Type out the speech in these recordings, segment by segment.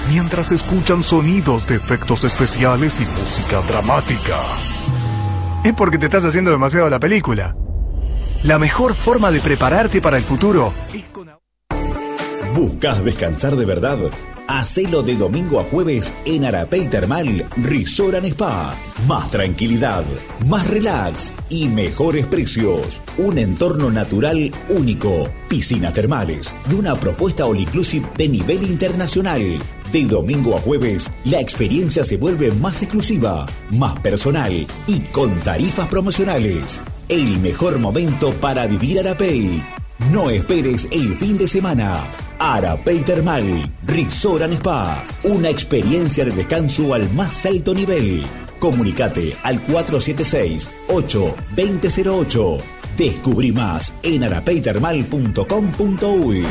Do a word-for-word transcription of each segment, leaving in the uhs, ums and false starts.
mientras escuchan sonidos de efectos especiales y música dramática. Es porque te estás haciendo demasiado la película. La mejor forma de prepararte para el futuro es con... ¿Buscas descansar de verdad? Hacelo de domingo a jueves en Arapey Termal Resort and Spa. Más tranquilidad, más relax y mejores precios. Un entorno natural único, piscinas termales y una propuesta all inclusive de nivel internacional. De domingo a jueves, la experiencia se vuelve más exclusiva, más personal y con tarifas promocionales. El mejor momento para vivir Arapey. No esperes el fin de semana. Arapey Termal Resort and Spa. Una experiencia de descanso al más alto nivel. Comunicate al cuatro siete seis, ocho dos cero cero ocho. Descubrí más en arapey termal punto com punto uy.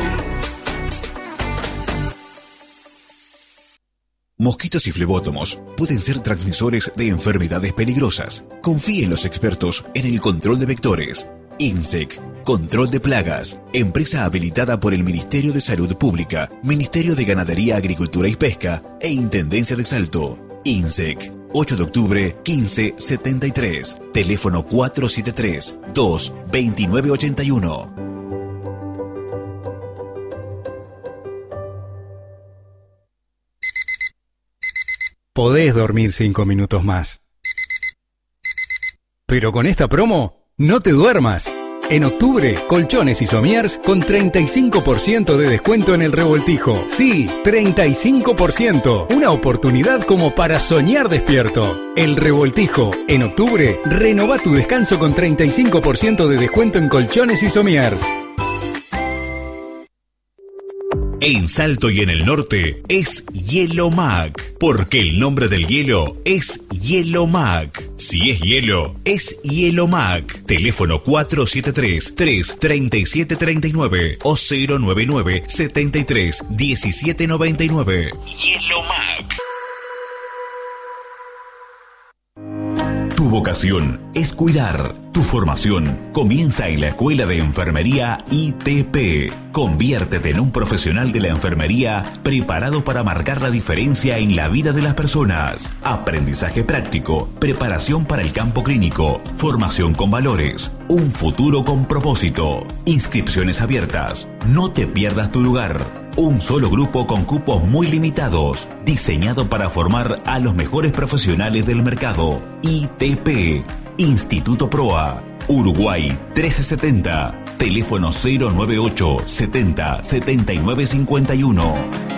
Mosquitos y flebótomos pueden ser transmisores de enfermedades peligrosas. Confíe en los expertos en el control de vectores. INSEC, Control de Plagas, empresa habilitada por el Ministerio de Salud Pública, Ministerio de Ganadería, Agricultura y Pesca e Intendencia de Salto. INSEC, ocho de octubre, quince setenta y tres. Teléfono cuatro siete tres, dos dos nueve ocho uno. Podés dormir cinco minutos más. Pero con esta promo, no te duermas. En octubre, colchones y somiers con treinta y cinco por ciento de descuento en el revoltijo. Sí, treinta y cinco por ciento. Una oportunidad como para soñar despierto. El revoltijo. En octubre, renova tu descanso con treinta y cinco por ciento de descuento en colchones y somiers. En Salto y en el norte es Hielo-Mac, porque el nombre del hielo es Hielo-Mac. Si es hielo, es Hielo-Mac. Teléfono cuatro siete tres, tres tres siete tres nueve o cero nueve nueve, setenta y tres, diecisiete noventa y nueve. Hielo-Mac. Tu vocación es cuidar. Tu formación comienza en la Escuela de Enfermería I T P. Conviértete en un profesional de la enfermería preparado para marcar la diferencia en la vida de las personas. Aprendizaje práctico, preparación para el campo clínico, formación con valores, un futuro con propósito. Inscripciones abiertas. No te pierdas tu lugar. Un solo grupo con cupos muy limitados, diseñado para formar a los mejores profesionales del mercado. I T P, Instituto Proa, Uruguay trece setenta, teléfono cero nueve ocho, setenta, setenta y nueve cincuenta y uno.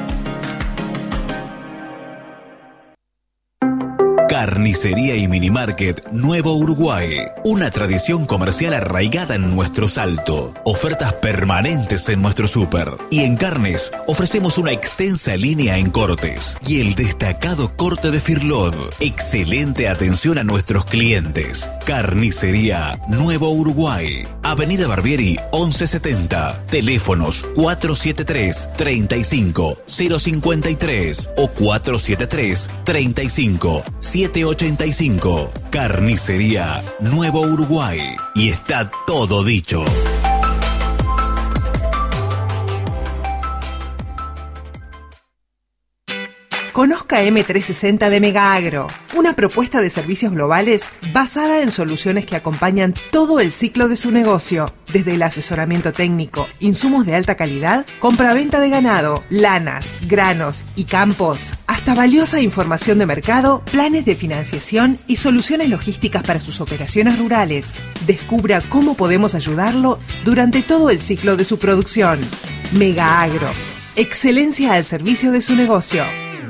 Carnicería y Minimarket Nuevo Uruguay. Una tradición comercial arraigada en nuestro Salto. Ofertas permanentes en nuestro súper. Y en carnes ofrecemos una extensa línea en cortes. Y el destacado corte de Firlod. Excelente atención a nuestros clientes. Carnicería Nuevo Uruguay. Avenida Barbieri once setenta. Teléfonos cuatro siete tres, treinta y cinco, cero cincuenta y tres o cuatro siete tres, treinta y cinco, siete ochenta y cinco. Carnicería Nuevo Uruguay. Y está todo dicho. Conozca eme trescientos sesenta de Mega Agro, una propuesta de servicios globales basada en soluciones que acompañan todo el ciclo de su negocio, desde el asesoramiento técnico, insumos de alta calidad, compra-venta de ganado, lanas, granos y campos, hasta valiosa información de mercado, planes de financiación y soluciones logísticas para sus operaciones rurales. Descubra cómo podemos ayudarlo durante todo el ciclo de su producción. Mega Agro, excelencia al servicio de su negocio.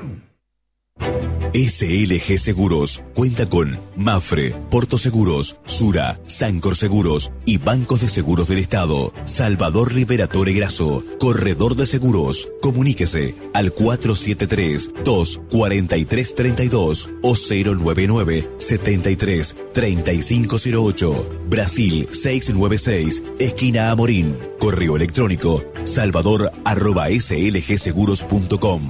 S L G Seguros cuenta con Mafre, Porto Seguros, Sura, Sancor Seguros y Bancos de Seguros del Estado. Salvador Liberatore Grasso, Corredor de Seguros. Comuníquese al cuatro siete tres, dos cuatro tres, tres dos o cero nueve nueve, setenta y tres, treinta y cinco cero ocho. Brasil seiscientos noventa y seis, esquina Amorín. Correo electrónico salvador arroba slgseguros punto com.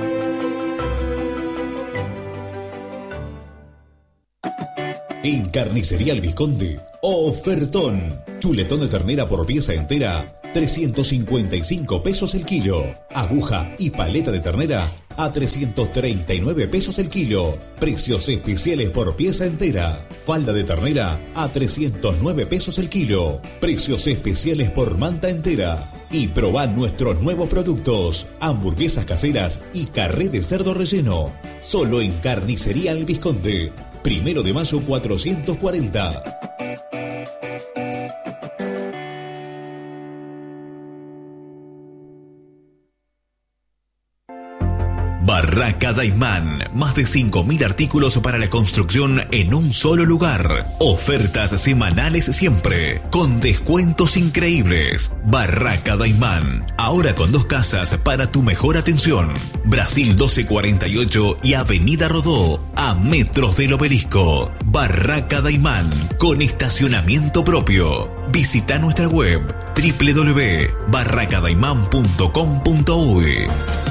En Carnicería El Vizconde, ofertón. Chuletón de ternera por pieza entera, trescientos cincuenta y cinco pesos el kilo. Aguja y paleta de ternera, a trescientos treinta y nueve pesos el kilo. Precios especiales por pieza entera. Falda de ternera a trescientos nueve pesos el kilo. Precios especiales por manta entera. Y probá nuestros nuevos productos, hamburguesas caseras y carré de cerdo relleno. Solo en Carnicería El Visconde. Primero de mayo cuatrocientos cuarenta. Barraca Daimán, más de cinco mil artículos para la construcción en un solo lugar. Ofertas semanales siempre, con descuentos increíbles. Barraca Daimán, ahora con dos casas para tu mejor atención. Brasil doce cuarenta y ocho y Avenida Rodó, a metros del Obelisco. Barraca Daimán, con estacionamiento propio. Visita nuestra web doble u doble u doble u punto barraca daimán punto com punto uy.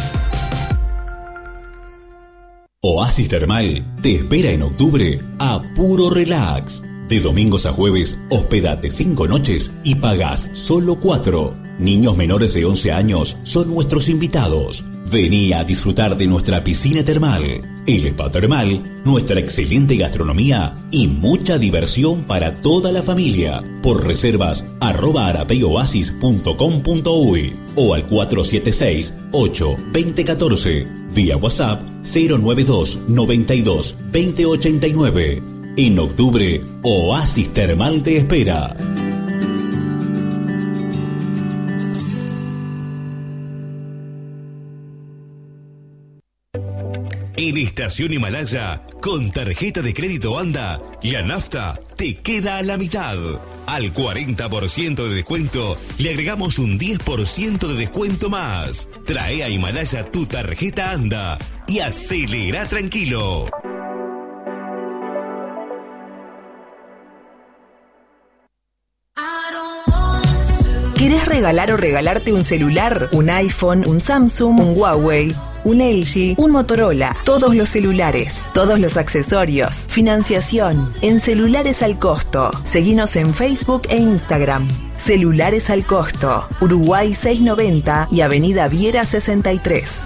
Oasis Termal te espera en octubre a puro relax. De domingos a jueves, hospedate cinco noches y pagás solo cuatro. Niños menores de once años son nuestros invitados. Vení a disfrutar de nuestra piscina termal, el spa termal, nuestra excelente gastronomía y mucha diversión para toda la familia. Por reservas, arroba arapeyoasis punto com punto uy o al cuatro siete seis, ocho dos cero uno cuatro. Vía WhatsApp cero nueve dos, noventa y dos, veinte ochenta y nueve. En octubre, Oasis Termal te espera. En Estación Himalaya, con tarjeta de crédito Anda, la nafta te queda a la mitad. Al cuarenta por ciento de descuento, le agregamos un diez por ciento de descuento más. Trae a Himalaya tu tarjeta Anda y acelera tranquilo. ¿Querés regalar o regalarte un celular? ¿Un iPhone, un Samsung, un Huawei, un L G, un Motorola? Todos los celulares, todos los accesorios, financiación, en Celulares al Costo. Seguinos en Facebook e Instagram. Celulares al Costo, Uruguay seiscientos noventa y Avenida Viera sesenta y tres.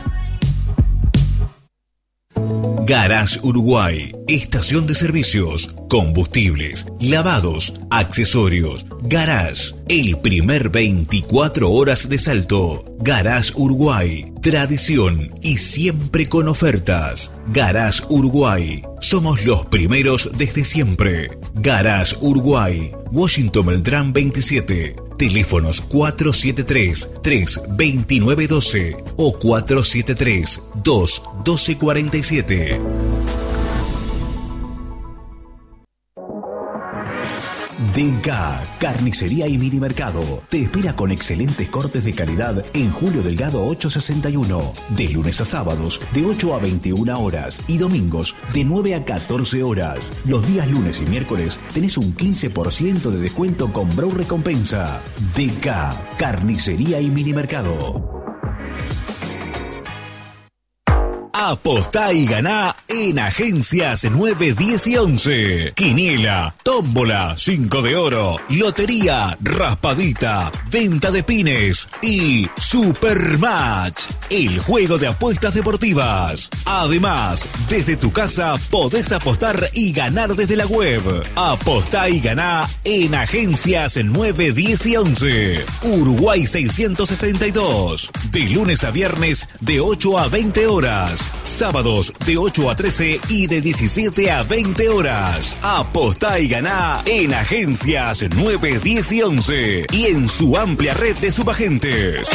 Garage Uruguay, estación de servicios, combustibles, lavados, accesorios. Garage, el primer veinticuatro horas de Salto. Garage Uruguay, tradición y siempre con ofertas. Garage Uruguay, somos los primeros desde siempre. Garage Uruguay, Washington Beltrán veintisiete. Teléfonos cuatro siete tres, tres dos nueve uno dos o cuatro siete tres, dos uno dos cuatro siete. D K, Carnicería y Mini Mercado, te espera con excelentes cortes de calidad en Julio Delgado ochocientos sesenta y uno, de lunes a sábados de ocho a veintiuna horas y domingos de nueve a catorce horas. Los días lunes y miércoles tenés un quince por ciento de descuento con Brow Recompensa. D K, Carnicería y Mini Mercado. Apostá y ganá en Agencias nueve, diez y once. Quiniela, tómbola, cinco de oro, lotería, raspadita, venta de pines y Supermatch, el juego de apuestas deportivas. Además, desde tu casa podés apostar y ganar desde la web. Apostá y ganá en Agencias nueve, diez y once. Uruguay seiscientos sesenta y dos. De lunes a viernes de ocho a veinte horas. Sábados de ocho a trece y de diecisiete a veinte horas. Apostá y ganá en Agencias nueve, diez y once y en su amplia red de subagentes.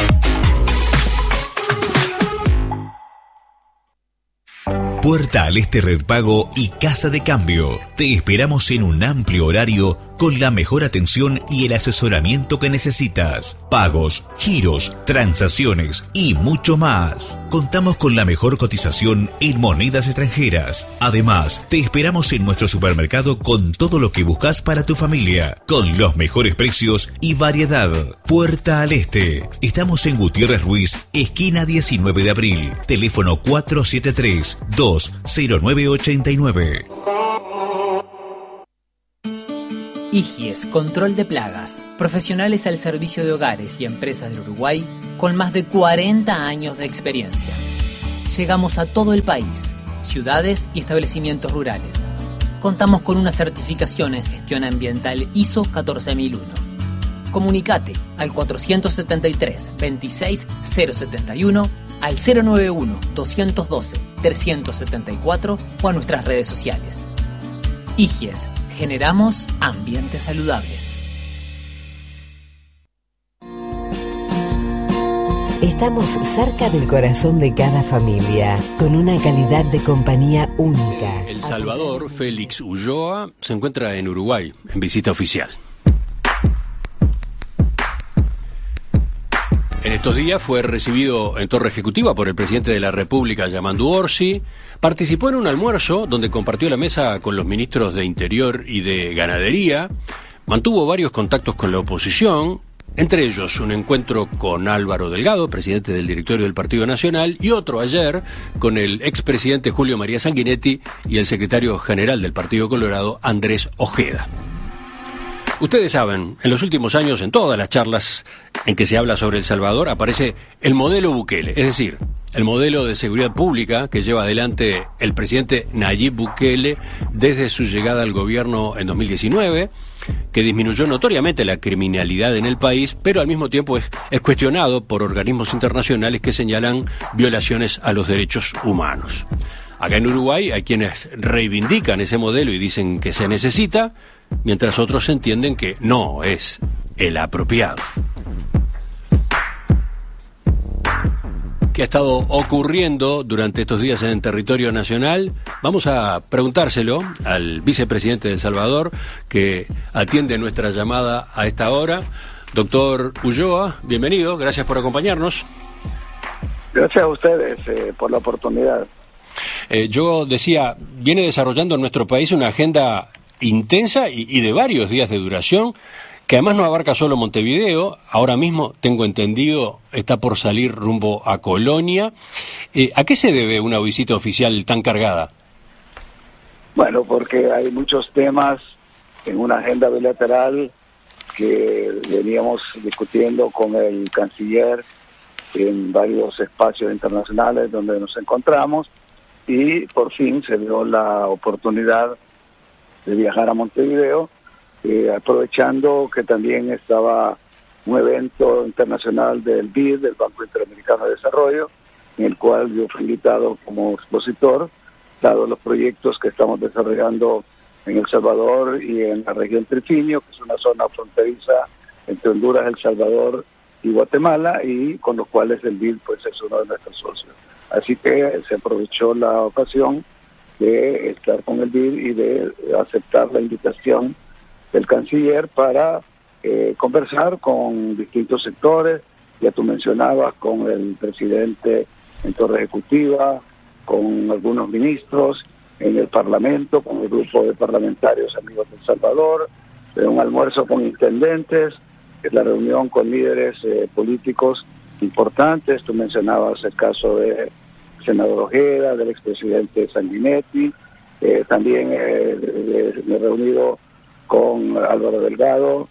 Puerta al Este Red Pago y Casa de Cambio. Te esperamos en un amplio horario con la mejor atención y el asesoramiento que necesitas. Pagos, giros, transacciones y mucho más. Contamos con la mejor cotización en monedas extranjeras. Además, te esperamos en nuestro supermercado con todo lo que buscas para tu familia, con los mejores precios y variedad. Puerta al Este. Estamos en Gutiérrez Ruiz, esquina diecinueve de abril. Teléfono cuatro siete tres, dos cero nueve ocho nueve. Igies, control de plagas. Profesionales al servicio de hogares y empresas del Uruguay con más de cuarenta años de experiencia. Llegamos a todo el país, ciudades y establecimientos rurales. Contamos con una certificación en gestión ambiental I S O catorce mil uno. Comunicate al cuatrocientos setenta y tres, veintiséis, cero setenta y uno, al cero noventa y uno, doscientos doce, trescientos setenta y cuatro o a nuestras redes sociales. IGIES, generamos ambientes saludables. Estamos cerca del corazón de cada familia, con una calidad de compañía única. El Salvador, Félix Ulloa, se encuentra en Uruguay, en visita oficial. En estos días fue recibido en Torre Ejecutiva por el presidente de la República, Yamandu Orsi. Participó en un almuerzo donde compartió la mesa con los ministros de Interior y de Ganadería. Mantuvo varios contactos con la oposición, entre ellos un encuentro con Álvaro Delgado, presidente del directorio del Partido Nacional, y otro ayer con el expresidente Julio María Sanguinetti y el secretario general del Partido Colorado, Andrés Ojeda. Ustedes saben, en los últimos años, en todas las charlas en que se habla sobre El Salvador, aparece el modelo Bukele, es decir, el modelo de seguridad pública que lleva adelante el presidente Nayib Bukele desde su llegada al gobierno en dos mil diecinueve, que disminuyó notoriamente la criminalidad en el país, pero al mismo tiempo es, es cuestionado por organismos internacionales que señalan violaciones a los derechos humanos. Acá en Uruguay hay quienes reivindican ese modelo y dicen que se necesita, mientras otros entienden que no es el apropiado. ¿Qué ha estado ocurriendo durante estos días en el territorio nacional? Vamos a preguntárselo al vicepresidente de El Salvador, que atiende nuestra llamada a esta hora. Doctor Ulloa, bienvenido, gracias por acompañarnos. Gracias a ustedes eh, por la oportunidad. Eh, yo decía, viene desarrollando en nuestro país una agenda intensa y, y de varios días de duración, que además no abarca solo Montevideo. Ahora mismo, tengo entendido, está por salir rumbo a Colonia. Eh, ¿A qué se debe una visita oficial tan cargada? Bueno, porque hay muchos temas en una agenda bilateral que veníamos discutiendo con el canciller en varios espacios internacionales donde nos encontramos, y por fin se dio la oportunidad de viajar a Montevideo, eh, aprovechando que también estaba un evento internacional del B I D, del Banco Interamericano de Desarrollo, en el cual yo fui invitado como expositor, dado los proyectos que estamos desarrollando en El Salvador y en la región Trifinio, que es una zona fronteriza entre Honduras, El Salvador y Guatemala, y con los cuales el B I D pues es uno de nuestros socios. Así que se aprovechó la ocasión de estar con el B I D y de aceptar la invitación del canciller para eh, conversar con distintos sectores. Ya tú mencionabas, con el presidente en Torre Ejecutiva, con algunos ministros en el Parlamento, con el grupo de parlamentarios amigos de El Salvador, de un almuerzo con intendentes, la reunión con líderes eh, políticos importantes. Tú mencionabas el caso de senador Ojeda, del expresidente Sanguinetti, eh, también eh, me he reunido con Álvaro Delgado,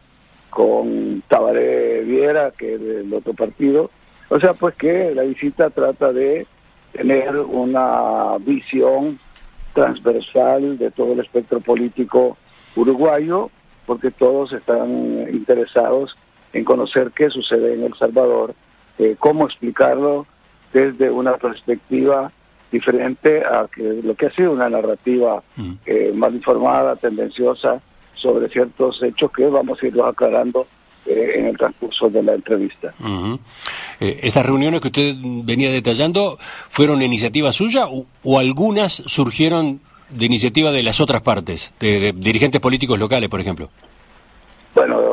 con Tabaré Viera, que es del otro partido. O sea, pues que la visita trata de tener una visión transversal de todo el espectro político uruguayo, porque todos están interesados en conocer qué sucede en El Salvador, eh, cómo explicarlo desde una perspectiva diferente a que lo que ha sido una narrativa eh, mal informada, tendenciosa, sobre ciertos hechos que vamos a irlos aclarando eh, en el transcurso de la entrevista. Uh-huh. Eh, ¿Estas reuniones que usted venía detallando fueron iniciativa suya o, o algunas surgieron de iniciativa de las otras partes, de, de dirigentes políticos locales, por ejemplo? Bueno,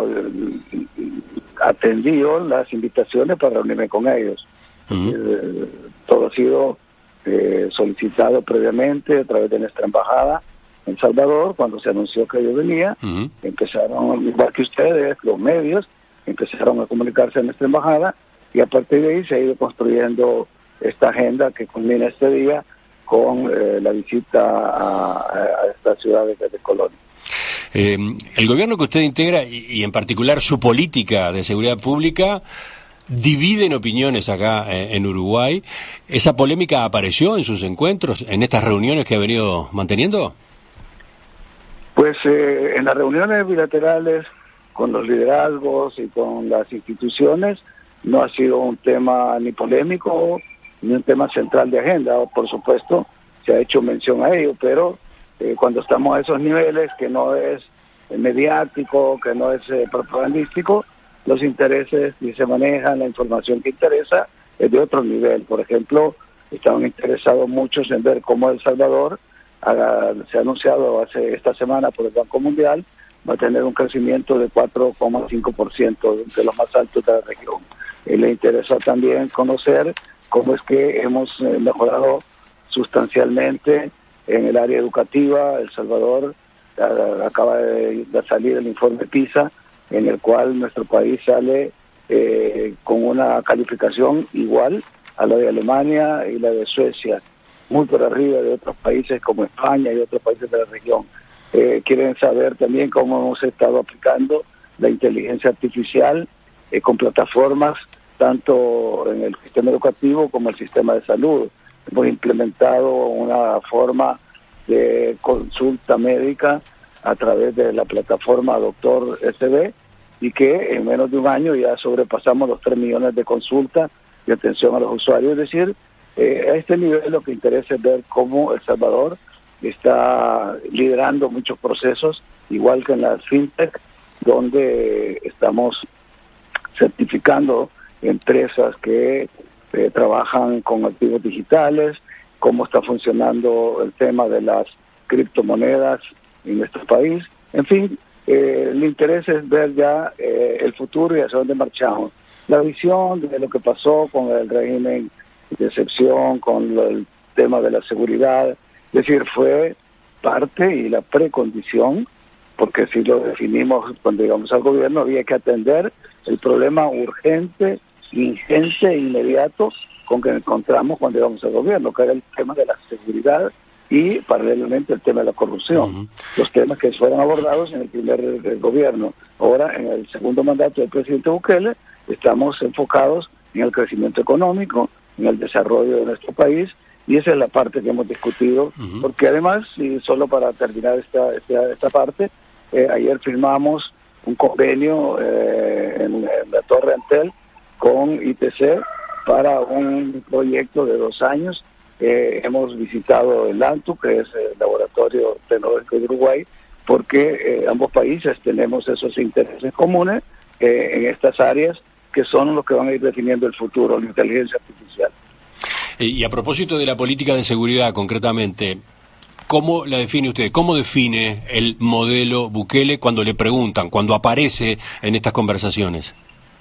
atendió las invitaciones para reunirme con ellos. Uh-huh. Eh, todo ha sido eh, solicitado previamente a través de nuestra embajada en El Salvador. Cuando se anunció que yo venía, uh-huh, empezaron, igual que ustedes, los medios, empezaron a comunicarse en nuestra embajada, y a partir de ahí se ha ido construyendo esta agenda que culmina este día con eh, la visita a, a esta ciudad de, de Colonia. Eh, el gobierno que usted integra, y, y en particular su política de seguridad pública, dividen opiniones acá eh, en Uruguay. ¿Esa polémica apareció en sus encuentros, en estas reuniones que ha venido manteniendo? Pues eh, en las reuniones bilaterales con los liderazgos y con las instituciones no ha sido un tema ni polémico ni un tema central de agenda. Por supuesto, se ha hecho mención a ello, pero eh, cuando estamos a esos niveles, que no es eh, mediático, que no es eh, propagandístico, los intereses que se manejan, la información que interesa es de otro nivel. Por ejemplo, estaban interesados muchos en ver cómo El Salvador, haga, se ha anunciado hace esta semana por el Banco Mundial, va a tener un crecimiento de cuatro coma cinco por ciento, de los más altos de la región. Eh, le interesa también conocer cómo es que hemos eh, mejorado sustancialmente en el área educativa. El Salvador a, acaba de, de salir el informe PISA, en el cual nuestro país sale eh, con una calificación igual a la de Alemania y la de Suecia, muy por arriba de otros países como España y otros países de la región. Eh, quieren saber también cómo hemos estado aplicando la inteligencia artificial eh, con plataformas tanto en el sistema educativo como el sistema de salud. Hemos implementado una forma de consulta médica a través de la plataforma Doctor S B, y que en menos de un año ya sobrepasamos los tres millones de consultas de atención a los usuarios. Es decir, eh, a este nivel lo que interesa es ver cómo El Salvador está liderando muchos procesos, igual que en la FinTech, donde estamos certificando empresas que eh, trabajan con activos digitales, cómo está funcionando el tema de las criptomonedas en nuestro país. En fin, eh, el interés es ver ya eh, el futuro y hacia dónde marchamos. La visión de lo que pasó con el régimen de excepción, con lo, el tema de la seguridad, es decir, fue parte y la precondición, porque si lo definimos cuando llegamos al gobierno, había que atender el problema urgente, ingente e inmediato con que encontramos cuando llegamos al gobierno, que era el tema de la seguridad y paralelamente el tema de la corrupción, uh-huh. Los temas que fueron abordados en el primer el gobierno. Ahora, en el segundo mandato del presidente Bukele, estamos enfocados en el crecimiento económico, en el desarrollo de nuestro país, y esa es la parte que hemos discutido, uh-huh. Porque además, y solo para terminar esta, esta, esta parte, eh, ayer firmamos un convenio eh, en, en la Torre Antel con I T C para un proyecto de dos años. Eh, hemos visitado el ANTU, que es el Laboratorio Tecnológico de Uruguay, porque eh, ambos países tenemos esos intereses comunes eh, en estas áreas que son los que van a ir definiendo el futuro, la inteligencia artificial. Y a propósito de la política de seguridad, concretamente, ¿cómo la define usted? ¿Cómo define el modelo Bukele cuando le preguntan, cuando aparece en estas conversaciones?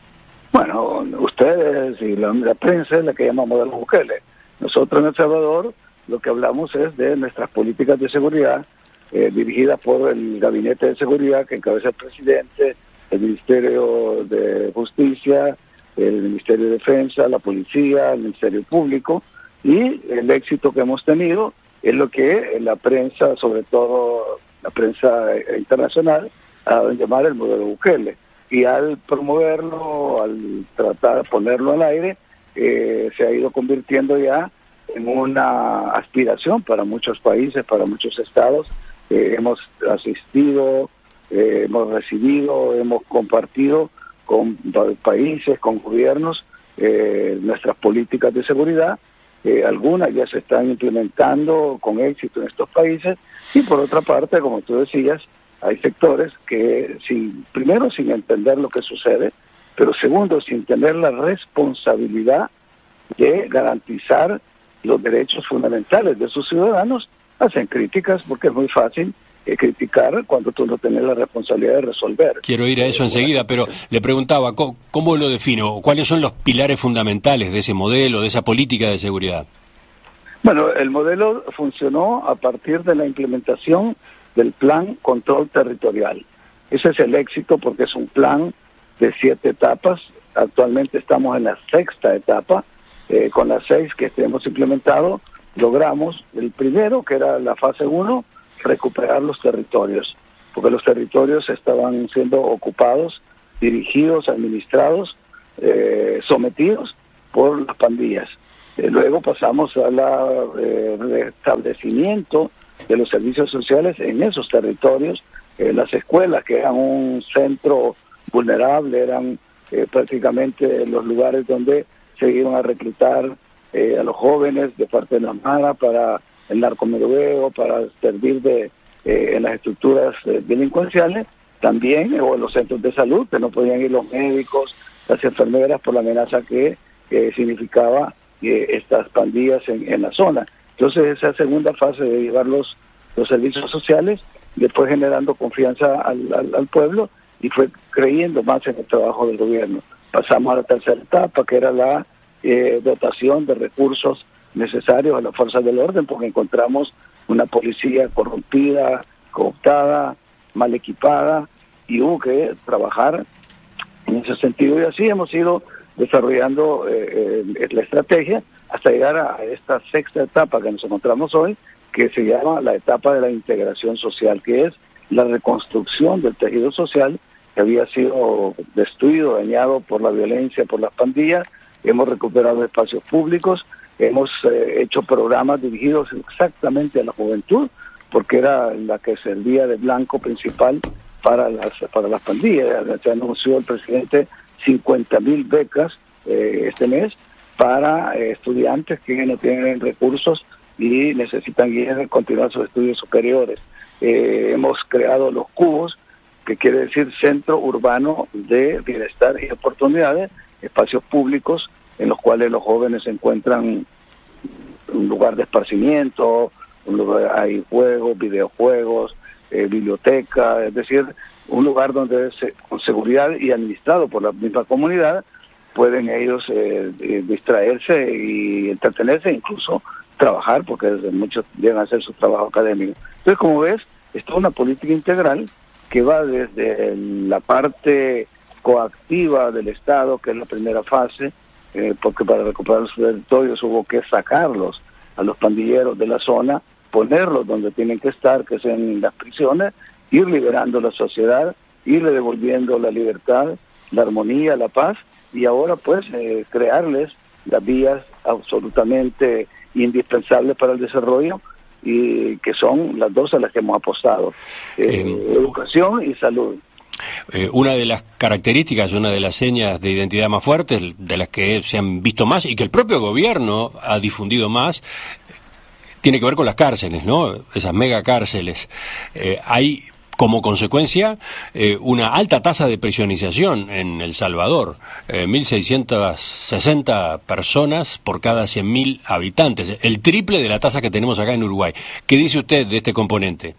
Bueno, ustedes y la, la prensa es la que llama modelo Bukele. Nosotros en El Salvador lo que hablamos es de nuestras políticas de seguridad eh, dirigidas por el Gabinete de Seguridad que encabeza el presidente, el Ministerio de Justicia, el Ministerio de Defensa, la Policía, el Ministerio Público, y el éxito que hemos tenido es lo que la prensa, sobre todo la prensa internacional, ha dado en llamar el modelo Bukele. Y al promoverlo, al tratar de ponerlo al aire, eh, se ha ido convirtiendo ya en una aspiración para muchos países, para muchos estados. Eh, hemos asistido, eh, hemos recibido, hemos compartido con países, con gobiernos, eh, nuestras políticas de seguridad. Eh, algunas ya se están implementando con éxito en estos países, y por otra parte, como tú decías, hay sectores que, sin, primero, sin entender lo que sucede, pero segundo, sin tener la responsabilidad de garantizar los derechos fundamentales de sus ciudadanos, hacen críticas, porque es muy fácil eh, criticar cuando tú no tienes la responsabilidad de resolver. Quiero ir a eso enseguida, pero le preguntaba, ¿cómo, cómo lo defino? ¿Cuáles son los pilares fundamentales de ese modelo, de esa política de seguridad? Bueno, el modelo funcionó a partir de la implementación del Plan Control Territorial. Ese es el éxito porque es un plan de siete etapas. Actualmente estamos en la sexta etapa. Eh, con las seis que hemos implementado, logramos el primero, que era la fase uno, recuperar los territorios, porque los territorios estaban siendo ocupados, dirigidos, administrados eh, sometidos por las pandillas. Eh, luego pasamos al eh, restablecimiento de los servicios sociales en esos territorios. Eh, las escuelas, que eran un centro vulnerable, eran eh, prácticamente los lugares donde se iban a reclutar eh, a los jóvenes de parte de la Mara para el narcomenudeo, para servir de eh, en las estructuras eh, delincuenciales, también, eh, o en los centros de salud, que no podían ir los médicos, las enfermeras, por la amenaza que eh, significaba eh, estas pandillas en, en la zona. Entonces, esa segunda fase de llevar los, los servicios sociales, después generando confianza al, al, al pueblo, y fue creyendo más en el trabajo del gobierno. Pasamos a la tercera etapa, que era la eh, dotación de recursos necesarios a las fuerzas del orden, porque encontramos una policía corrompida, cooptada, mal equipada, y hubo que trabajar en ese sentido, y así hemos ido desarrollando eh, eh, la estrategia hasta llegar a esta sexta etapa que nos encontramos hoy, que se llama la etapa de la integración social, que es la reconstrucción del tejido social que había sido destruido, dañado por la violencia, por las pandillas. Hemos recuperado espacios públicos, hemos eh, hecho programas dirigidos exactamente a la juventud, porque era la que servía de blanco principal para las para las pandillas. Se anunció el presidente cincuenta mil becas eh, este mes para eh, estudiantes que no tienen recursos y necesitan ir a continuar sus estudios superiores. Eh, hemos creado los cubos, que quiere decir Centro Urbano de Bienestar y Oportunidades, espacios públicos en los cuales los jóvenes encuentran un lugar de esparcimiento, un lugar, hay juegos, videojuegos, eh, biblioteca, es decir, un lugar donde se, con seguridad y administrado por la misma comunidad pueden ellos eh, eh, distraerse y entretenerse, incluso trabajar, porque muchos llegan a hacer su trabajo académico. Entonces, como ves, esto es una política integral que va desde la parte coactiva del Estado, que es la primera fase, eh, porque para recuperar los territorios hubo que sacarlos a los pandilleros de la zona, ponerlos donde tienen que estar, que es en las prisiones, ir liberando la sociedad, irle devolviendo la libertad, la armonía, la paz, y ahora pues eh, crearles las vías absolutamente indispensables para el desarrollo, y que son las dos a las que hemos apostado, eh, eh, educación y salud. Eh, una de las características, una de las señas de identidad más fuertes, de las que se han visto más y que el propio gobierno ha difundido más, tiene que ver con las cárceles, ¿no? Esas mega cárceles. Eh, hay como consecuencia eh, una alta tasa de prisionización en El Salvador, eh, mil seiscientas sesenta personas por cada cien mil habitantes, el triple de la tasa que tenemos acá en Uruguay. ¿Qué dice usted de este componente?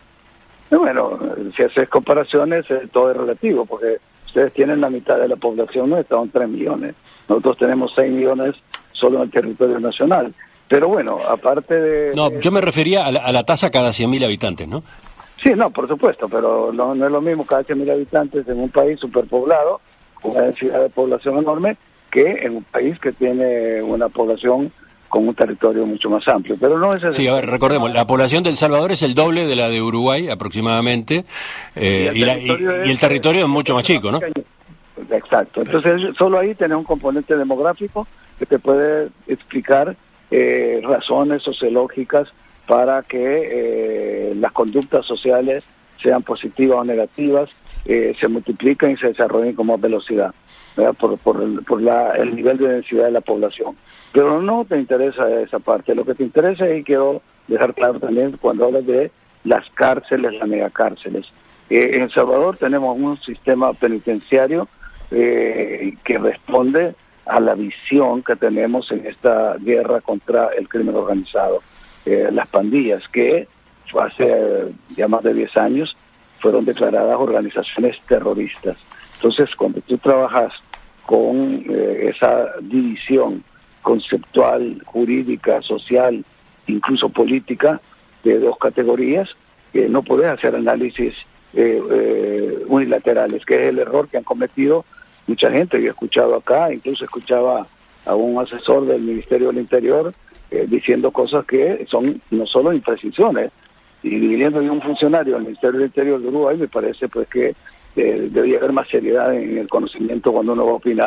Bueno, si haces comparaciones, eh, todo es relativo, porque ustedes tienen la mitad de la población nuestra, son tres millones. Nosotros tenemos seis millones solo en el territorio nacional. Pero bueno, aparte de... No, yo me refería a la, a la tasa cada cien mil habitantes, ¿no? Sí, no, por supuesto, pero no, no es lo mismo cada cien mil habitantes en un país superpoblado, con una densidad de población enorme, que en un país que tiene una población con un territorio mucho más amplio. Pero no es así. Sí, a ver, recordemos, la población de El Salvador es el doble de la de Uruguay, aproximadamente, eh, y, el y, la, y, y el territorio es mucho más chico, ¿no? Exacto. Entonces, solo ahí tenés un componente demográfico que te puede explicar eh, razones sociológicas para que eh, las conductas sociales sean positivas o negativas, eh, se multipliquen y se desarrollen con más velocidad, ¿verdad? por, por, el, por la, el nivel de densidad de la población. Pero no te interesa esa parte. Lo que te interesa, y quiero dejar claro también cuando hablas de las cárceles, las megacárceles. Eh, en El Salvador tenemos un sistema penitenciario eh, que responde a la visión que tenemos en esta guerra contra el crimen organizado. Eh, las pandillas, que hace ya más de diez años fueron declaradas organizaciones terroristas. Entonces, cuando tú trabajas con eh, esa división conceptual, jurídica, social, incluso política, de dos categorías, eh, no puedes hacer análisis eh, eh, unilaterales, que es el error que han cometido mucha gente. Yo he escuchado acá, incluso escuchaba a un asesor del Ministerio del Interior Eh, diciendo cosas que son no solo imprecisiones, y viniendo de un funcionario del Ministerio del Interior de Uruguay, me parece pues que eh, debería haber más seriedad en el conocimiento cuando uno va a opinar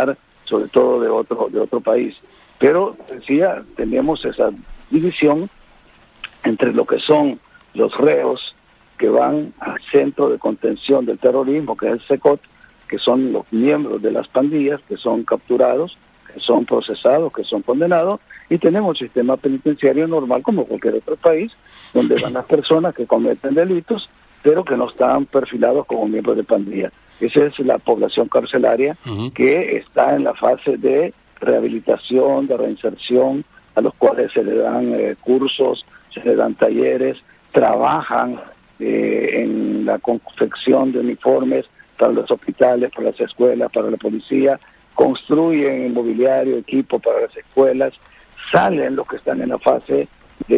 sobre todo de otro, de otro país. Pero, decía, tenemos esa división entre lo que son los reos que van al centro de contención del terrorismo, que es el SECOT, que son los miembros de las pandillas, que son capturados, que son procesados, que son condenados, y tenemos el sistema penitenciario normal como cualquier otro país, donde van las personas que cometen delitos, pero que no están perfilados como miembros de pandilla. Esa es la población carcelaria uh-huh. que está en la fase de rehabilitación, de reinserción, a los cuales se le dan eh, cursos, se le dan talleres, trabajan eh, en la confección de uniformes para los hospitales, para las escuelas, para la policía, construyen mobiliario, equipo para las escuelas, salen los que están en la fase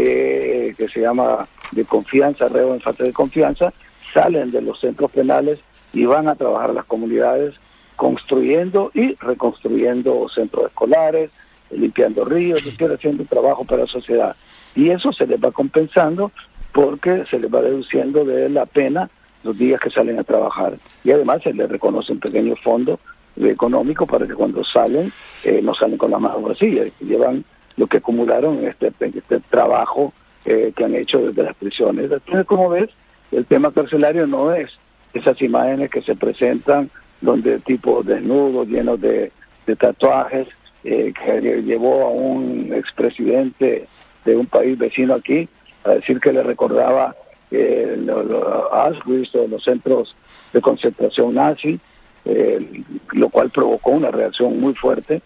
de que se llama de confianza, reo en fase de confianza, salen de los centros penales y van a trabajar a las comunidades construyendo y reconstruyendo centros escolares, limpiando ríos, es decir, haciendo trabajo para la sociedad. Y eso se les va compensando porque se les va deduciendo de la pena los días que salen a trabajar. Y además se les reconoce un pequeño fondo económico para que cuando salen, eh, no salen con la mano vacía, y llevan lo que acumularon en este, en este trabajo eh, que han hecho desde las prisiones. Entonces, como ves, el tema carcelario no es esas imágenes que se presentan donde tipos desnudos, llenos de, de tatuajes, eh, que llevó a un expresidente de un país vecino aquí a decir que le recordaba eh, lo, lo, Auschwitz o los centros de concentración nazi, eh, lo cual provocó una reacción muy fuerte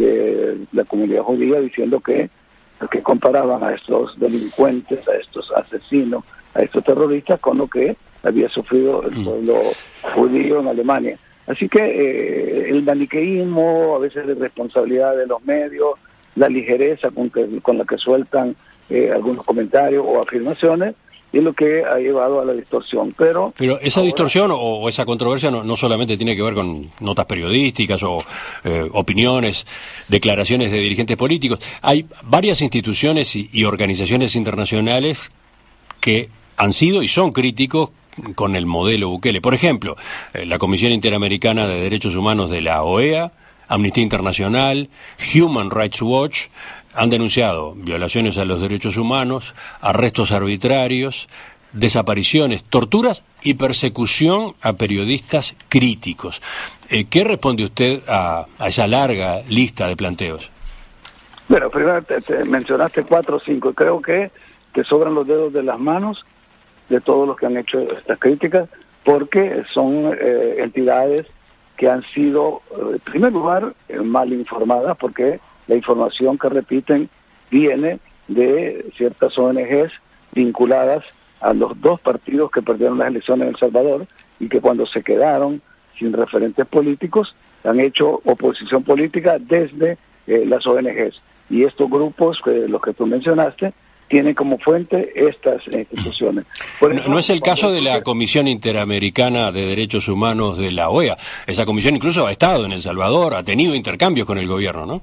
de la comunidad judía diciendo que, que comparaban a estos delincuentes, a estos asesinos, a estos terroristas con lo que había sufrido el pueblo judío en Alemania. Así que eh, el maniqueísmo, a veces la irresponsabilidad de los medios, la ligereza con, que, con la que sueltan eh, algunos comentarios o afirmaciones, es lo que ha llevado a la distorsión. Pero pero esa ahora, distorsión o, o esa controversia no, no solamente tiene que ver con notas periodísticas o eh, opiniones, declaraciones de dirigentes políticos. Hay varias instituciones y, y organizaciones internacionales que han sido y son críticos con el modelo Bukele. Por ejemplo, eh, la Comisión Interamericana de Derechos Humanos de la O E A, Amnistía Internacional, Human Rights Watch, han denunciado violaciones a los derechos humanos, arrestos arbitrarios, desapariciones, torturas y persecución a periodistas críticos. Eh, ¿Qué responde usted a, a esa larga lista de planteos? Bueno, primero te, te mencionaste cuatro o cinco, creo que te sobran los dedos de las manos de todos los que han hecho estas críticas, porque son eh, entidades que han sido, eh, en primer lugar, eh, mal informadas, porque la información que repiten viene de ciertas O N Ges vinculadas a los dos partidos que perdieron las elecciones en El Salvador y que cuando se quedaron sin referentes políticos han hecho oposición política desde eh, las O N Ges. Y estos grupos, que los que tú mencionaste, tienen como fuente estas instituciones. Por no, eso, no es el caso de la tú... Comisión Interamericana de Derechos Humanos de la O E A. Esa comisión incluso ha estado en El Salvador, ha tenido intercambios con el gobierno, ¿no?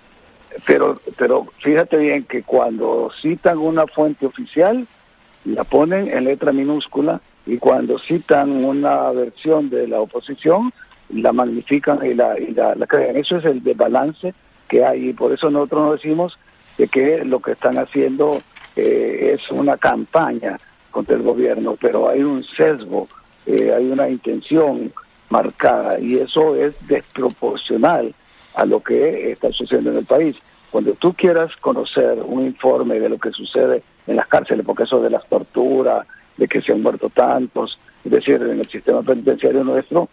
Pero, pero fíjate bien que cuando citan una fuente oficial, la ponen en letra minúscula, y cuando citan una versión de la oposición, la magnifican y la, y la, la crean. Eso es el desbalance que hay, y por eso nosotros nos decimos de que lo que están haciendo eh, es una campaña contra el gobierno, pero hay un sesgo, eh, hay una intención marcada, y eso es desproporcional a lo que está sucediendo en el país. Cuando tú quieras conocer un informe de lo que sucede en las cárceles, porque eso de las torturas, de que se han muerto tantos, es decir, en el sistema penitenciario nuestro,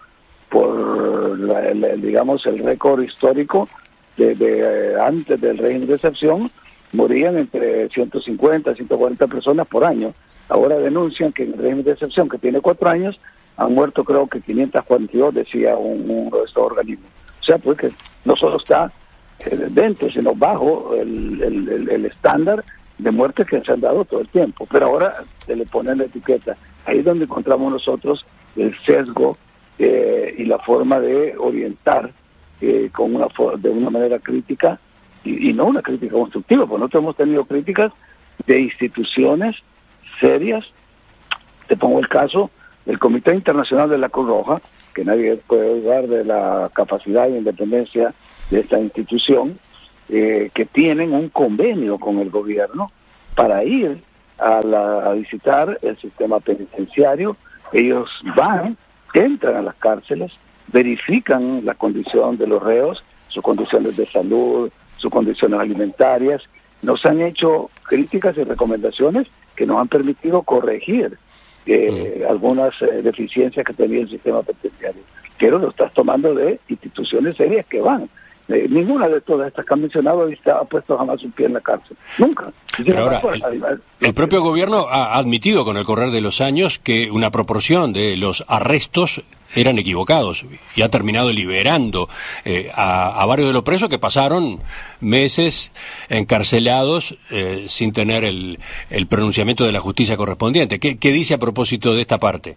por la, la, digamos el récord histórico de, de eh, antes del régimen de excepción, morían entre ciento cincuenta, ciento cuarenta personas por año. Ahora denuncian que en el régimen de excepción, que tiene cuatro años, han muerto creo que quinientos cuarenta y dos, decía un, uno de estos organismos. O sea, pues que no solo está eh, dentro, sino bajo el, el, el, el estándar de muerte que se han dado todo el tiempo. Pero ahora se le ponen la etiqueta. Ahí es donde encontramos nosotros el sesgo eh, y la forma de orientar eh, con una de una manera crítica, y, y no una crítica constructiva, porque nosotros hemos tenido críticas de instituciones serias. Te pongo el caso del Comité Internacional de la Cruz Roja, que nadie puede dudar de la capacidad e independencia de esta institución, eh, que tienen un convenio con el gobierno para ir a, la, a visitar el sistema penitenciario. Ellos van, entran a las cárceles, verifican la condición de los reos, sus condiciones de salud, sus condiciones alimentarias. Nos han hecho críticas y recomendaciones que nos han permitido corregir eh, mm. algunas eh, deficiencias que tenía el sistema penitenciario. Pero lo estás tomando de instituciones serias que van. Eh, ninguna de todas estas que han mencionado ha puesto jamás un pie en la cárcel. Nunca. Pero ahora, el, el propio gobierno ha admitido con el correr de los años que una proporción de los arrestos eran equivocados y ha terminado liberando eh, a, a varios de los presos que pasaron meses encarcelados eh, sin tener el, el pronunciamiento de la justicia correspondiente. ¿Qué, qué dice a propósito de esta parte?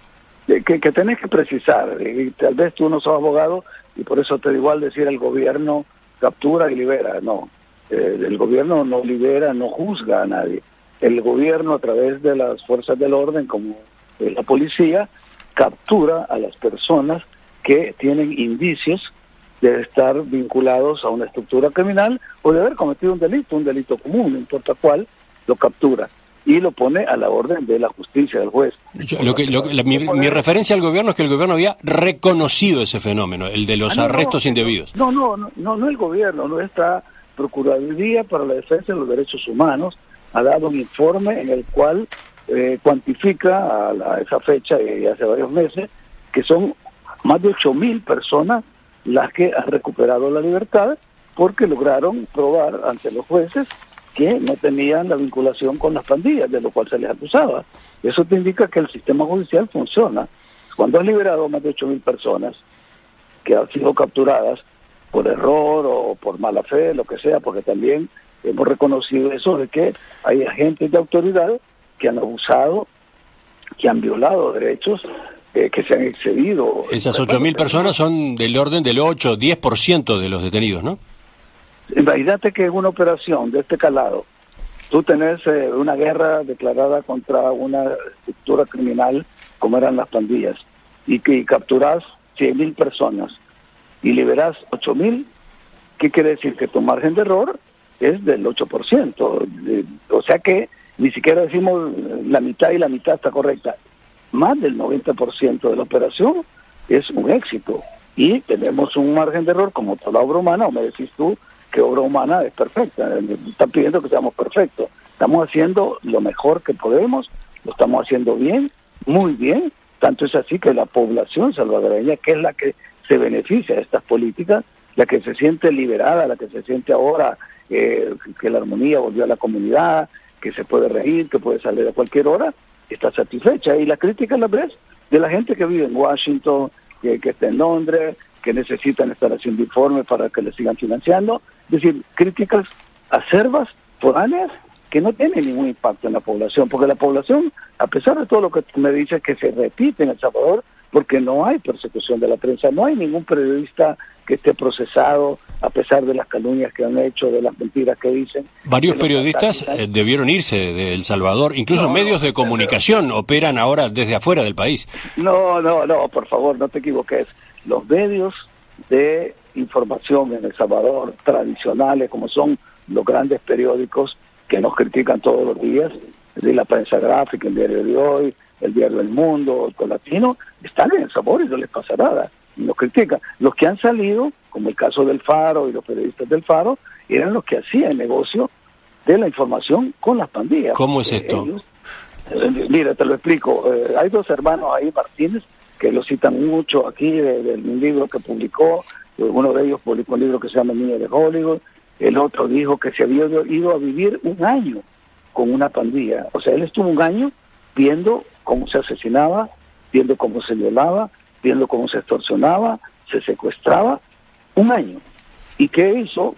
Que, que tenés que precisar, y tal vez tú no sos abogado y por eso te da igual decir el gobierno captura y libera. No, eh, el gobierno no libera, no juzga a nadie. El gobierno, a través de las fuerzas del orden como eh, la policía, captura a las personas que tienen indicios de estar vinculados a una estructura criminal o de haber cometido un delito, un delito común, no importa cuál, lo captura y lo pone a la orden de la justicia, del juez. Yo, lo que, lo, la, mi, mi referencia al gobierno es que el gobierno había reconocido ese fenómeno, el de los ah, no, arrestos no, indebidos. No, no, no, no, no el gobierno, no esta Procuraduría para la Defensa de los Derechos Humanos ha dado un informe en el cual eh, cuantifica a, la, a esa fecha y hace varios meses que son más de ocho mil personas las que han recuperado la libertad porque lograron probar ante los jueces que no tenían la vinculación con las pandillas, de lo cual se les acusaba. Eso te indica que el sistema judicial funciona. Cuando has liberado más de ocho mil personas que han sido capturadas por error o por mala fe, lo que sea, porque también hemos reconocido eso de que hay agentes de autoridad que han abusado, que han violado derechos, eh, que se han excedido. Esas ocho mil personas son del orden del ocho, diez por ciento de los detenidos, ¿no? Imagínate que en una operación de este calado, tú tenés eh, una guerra declarada contra una estructura criminal como eran las pandillas, y que y capturás cien mil personas y liberás ocho mil, ¿qué quiere decir? Que tu margen de error es del ocho por ciento. Eh, o sea que ni siquiera decimos la mitad y la mitad está correcta. Más del noventa por ciento de la operación es un éxito. Y tenemos un margen de error como toda obra humana, o me decís tú, que obra humana es perfecta, están pidiendo que seamos perfectos. Estamos haciendo lo mejor que podemos, lo estamos haciendo bien, muy bien, tanto es así que la población salvadoreña, que es la que se beneficia de estas políticas, la que se siente liberada, la que se siente ahora eh, que la armonía volvió a la comunidad, que se puede reír, que puede salir a cualquier hora, está satisfecha. Y la crítica la ves de la gente que vive en Washington, que, que está en Londres, que necesitan estar haciendo informes para que les sigan financiando. Es decir, críticas acervas, foráneas, que no tienen ningún impacto en la población, porque la población, a pesar de todo lo que tú me dices que se repite en El Salvador, porque no hay persecución de la prensa, no hay ningún periodista que esté procesado, a pesar de las calumnias que han hecho, de las mentiras que dicen. Varios periodistas eh, debieron irse de El Salvador, incluso no, medios de comunicación no, operan ahora desde afuera del país. No, no, no, por favor, no te equivoques. Los medios de información en El Salvador tradicionales, como son los grandes periódicos que nos critican todos los días, de la prensa gráfica, el Diario de Hoy, el Diario del Mundo, el Colatino, están en El Salvador y no les pasa nada, nos critican. Los que han salido, como el caso del Faro y los periodistas del Faro, eran los que hacían negocio de la información con las pandillas. ¿Cómo es esto? Ellos, eh, mira, te lo explico. Eh, hay dos hermanos ahí, Martínez, que lo citan mucho aquí, de, de un libro que publicó. Uno de ellos publicó un libro que se llama El Niño de Hollywood. El otro dijo que se había ido a vivir un año con una pandilla. O sea, él estuvo un año viendo cómo se asesinaba, viendo cómo se violaba, viendo cómo se extorsionaba, se secuestraba, un año. ¿Y qué hizo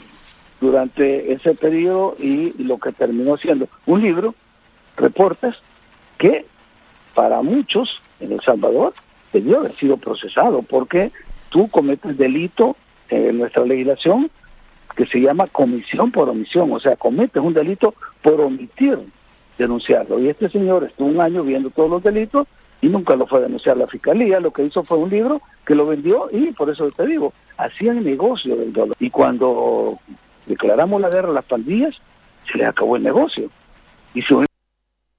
durante ese periodo? Y lo que terminó siendo un libro, reportes, que para muchos en El Salvador debió haber sido procesado, porque tú cometes delito en nuestra legislación que se llama comisión por omisión, o sea, cometes un delito por omitir denunciarlo. Y este señor estuvo un año viendo todos los delitos, y nunca lo fue a denunciar la fiscalía. Lo que hizo fue un libro que lo vendió, y por eso te digo, hacían negocio del dólar. Y cuando declaramos la guerra a las pandillas, se les acabó el negocio. Y se